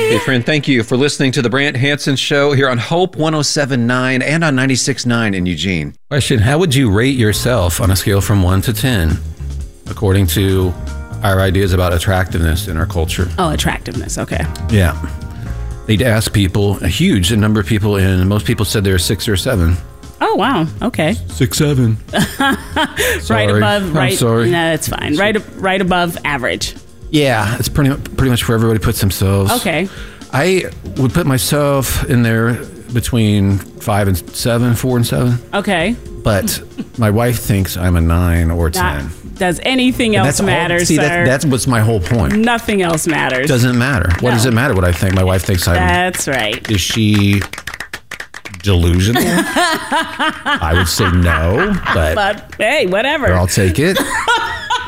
Hey, friend, thank you for listening to the Brant Hansen Show here on Hope 107.9 and on 96.9 in Eugene. Question, how would you rate yourself on a scale from 1 to 10, according to our ideas about attractiveness in our culture? Oh, attractiveness. Okay. Yeah. They'd ask people, a huge number of people, and most people said they're 6 or 7. Oh, wow. Okay. 6, 7. Right above, right. I'm sorry. No, it's fine. Right above average. Yeah, it's pretty much where everybody puts themselves. Okay. I would put myself in there between 5 and 7, 4 and 7. Okay. But my wife thinks I'm a 9 or 10. Does anything else matter, sir? That's what's my whole point. Nothing else matters. Doesn't matter. What does it matter what I think? My wife thinks I'm... That's right. Is she delusional? I would say no, but hey, whatever. I'll take it.